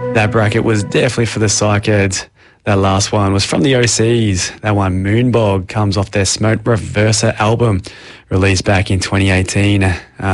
That bracket was definitely for the Psychodes. That last one was from the OCs. That one, Moonbog, comes off their Smoke Reverser album, released back in 2018.